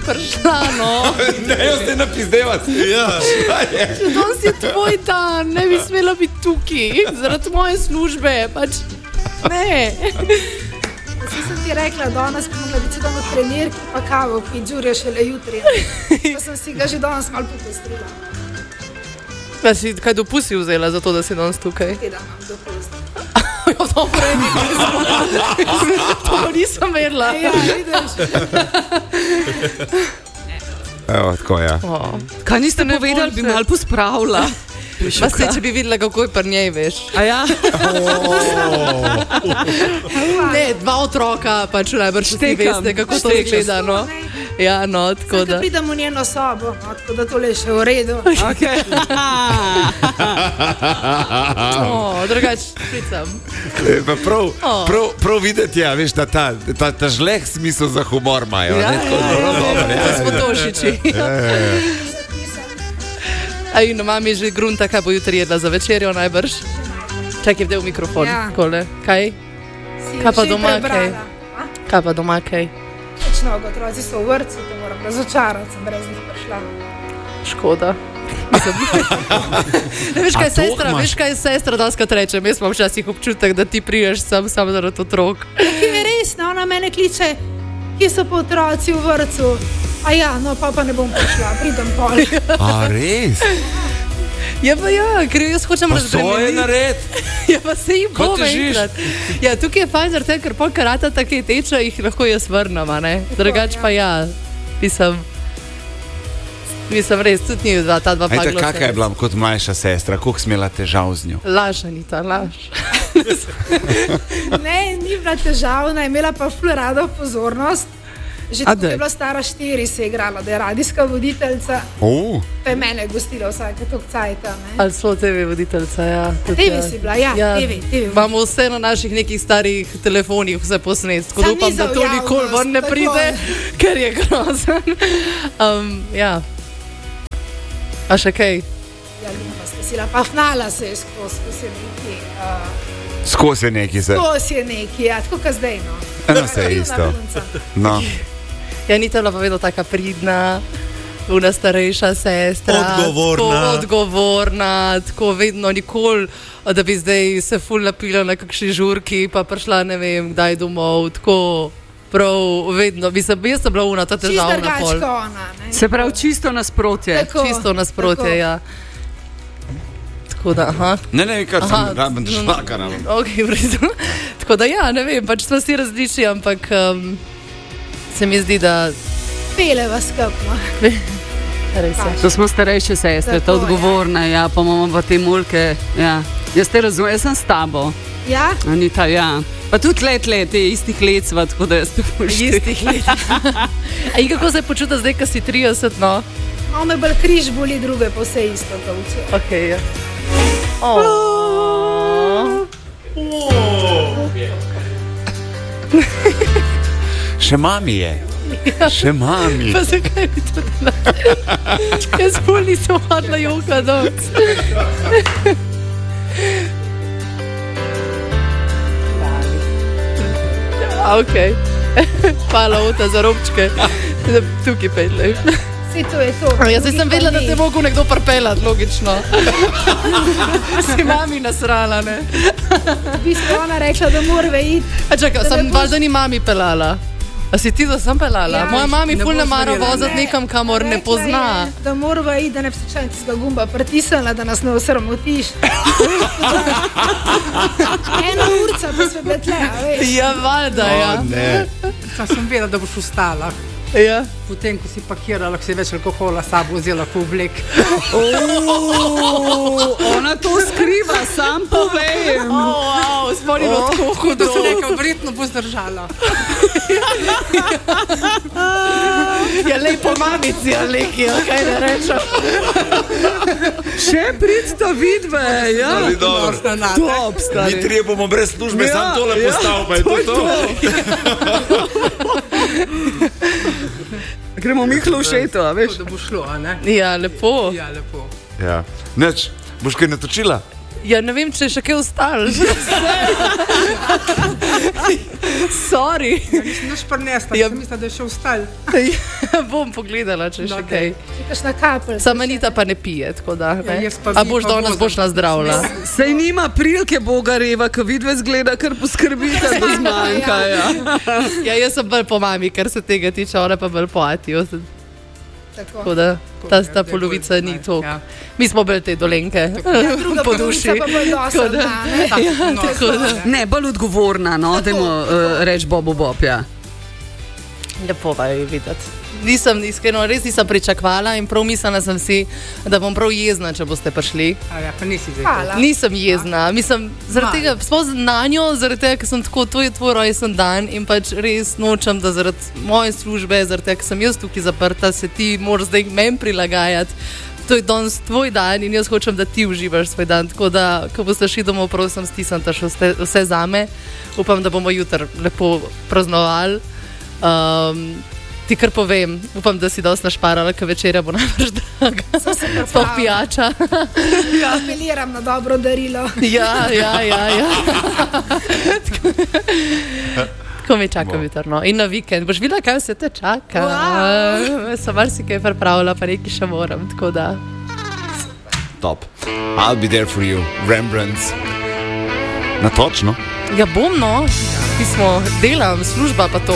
prišla, no. Ne, jaz te napizdevati. Ja. Danes je tvoj dan, ne bi smela biti tukaj, zaradi moje službe, pač ne. Vsi sem ti rekla, danes bi mogla biti doma trenirki, pa kavo, ki džurje šele jutri. Pa sem si ga že danes malo popestrila. Da si kaj dopusti vzela za to, da si danes tukaj? Teden imam dopust. Jo, dobro, to nisem verila. Ja, vidiš. Evo, tako, ja. Kaj niste povedali, bi malo pospravila? Pa se, če bi videla, kako je pri njej, veš. A ja? Ne, 2 otroka, pač najbrž vsi veste, kako to izgleda, no. Ja, no, tako da. Zdaj, pridem v njeno sobo, no, tako da tole še v redu. Okay. Drugač, pricam. Prav videti, ja, veš, da ta žleh smisel za humor imajo. Ja, to smo tošiči. A in mami že grunta, kaj bo jutri jedla za večerjo najbrž? Čakaj, vdel mikrofon. Ja. Kole. Kaj? Kaj pa doma, kaj? Kaj pa doma, kaj? Točno, otroci so v vrtcu, te moram razočarati, sem brez njih prišla. Škoda. Ne, veš kaj je sestra daskrat reče, jaz imam včasih občutek, da ti priješ sam zaradi otrok. Ki je res, ne, ona mene kliče, kje so pa otroci v vrtcu. A ja, no pa ne bom prišla, pridem pol. A res? Ja, pa ja, ker jaz hočem razbremeniti. Pa so je nared. Ja, pa se jim bom enkrat. Ja, tukaj je fajn, zaradi tega, ker pol karata take teče, jih lahko jaz vrnem, ne? Drugač pa ja, mislim res, tudi ni ta dva pagla. Ajte, kakaj je bila kot mlajša sestra, koliko smela težav z njo? Laž, Anita, laž. Ne, ni bila težavna, imela pa ful rado pozornost. Že tako je bila stara 4, se je igrala, da je radijska voditeljica. Pa je mene gostila vsake tok cajta. Ali so TV voditeljica, ja. TV si bila, ja, TV. Imamo vse na naših nekih starih telefonih, vse posnet, tako da upam, da to nikoli ven ne pride, ker je grozen. Ja. A še kaj? Ja, Lumpa stasila, pa fnala se je skozi neki. Skozi neki se. Skozi je neki, ja, tako ka zdaj, no. Eno se je isto. No. Ja, ni to bila pa vedno taka pridna, una starejša sestra. Odgovorna, tako vedno nikoli, da bi zdaj se ful napila na kakšni žurki, pa prišla ne vem, kdaj domov, tako prav vedno. Jaz sem bila una ta težavna pol. Se pravi, čisto nasprotje. Čisto nasprotje, ja. Tako da, aha. Ne, kar sem raben šlaka. Ok, vredo. Tako da ja, ne vem, pač smo si različni, ampak se mi zdi, da peleva skupno. Res je. To smo starejše sestre, to odgovorne, ja, pa imamo pa te mulke, ja. Jaz te razumem, jaz sem s tabo. Ja? Anita, ja. Pa tudi te istih let sva, tako da jaz te poštujem. Istih let. A in kako se počuta zdaj, ko si 30, no? No, me bolj križ boli, druge pa vse isto, to uče. Ok, ja. Še mami je. Še mami. Pa zakaj mi to delaš? Jaz bolj nisem hodila joka noc. Ok. Hvala, Ota, za robčke. Tukaj pedle. Si to je to. Jaz sem vedela, da te mogo nekdo prpelat, logično. Si mami nasrala, ne? V bistvu ona rekla, da morve iti. A čakaj, sem valjda ni mami pelala. A si ti, da sem pelala? Moja mami ful ne mara vozati nekam, kamor ne pozna. Da morava iti, da ne bi se tistega gumba pritisnila, da nas ne osramotiš. Ena urca pa sve bile tle, a veš. Ja, valjda, ja. Sem vedela, da boš ustala. Ja. Potem, ko si pakirala, ko si več alkohola s sabo vzela v oblek. Ona to skriva, sam povem. Wow, spomnim tako hudo. Da se nekaj verjetno bo zdržala. Ja, lepo mamici, Aleki, kaj ne rečem. Še pridsta vidve, ja. Top, stari. Mi trije bomo brez službe, sam tole postavil, pa je to. Gremo Mihlo v šeto, a veš? Da bo šlo, a ne? Ja, lepo. Ja, lepo. Ja. Neč, boš kaj natočila? Ja, ne vem, če je še kaj ostalo. Sorry. Niš prnesta, mislim, da je še ostalo. Bom pogledala, če je še kaj. Kakšna kapelj. Sama Anita pa ne pije, tako da. A boš danes boš nazdravila. Sej nima prilike Bogareva, ko vidve zgleda, kar poskrbite, da zmanjka. Ja, jaz sem bolj po mami, kar se tega tiče, ona pa bolj po Ati. Tako da ta polovica ni to. Ja. Mi smo bolj te dolenke, po duši. Ne, bolj odgovorna, no, dajmo reči Bob, ja. Lepo pa je videti. Iskreno, res nisem pričakvala in prav mislila sem si, da bom prav jezna, če boste prišli. Ja, pa nisi zdaj. Nisem jezna. Mislim, zaradi tega, sploh na njo, zaradi tega, ker sem tako, to je tvoj rojsten dan in pač res nočem, da zaradi moje službe, zaradi tega, ker sem jaz tukaj zaprta, se ti moraš zdaj meni prilagajati. To je danes tvoj dan in jaz hočem, da ti uživaš svoj dan. Tako da, ko boste šli domov, prosim, stisnite vse zame. Upam, da bomo jutri lepo praznovali. Ti kar povem, upam, da si dosti našparala, ker večerja bo najbrž draga. Pa pijača. Ja, apeliram na dobro darilo. Ja. Tako me čaka jutrno. In na vikend. Boš videla, kaj vse te čaka. Sem marsikaj pripravila, pa nekaj še moram. Tako da. Top. I'll be there for you. Rembrandts. Na točno? Ja, bom, no. Pismo, delam, služba pa to.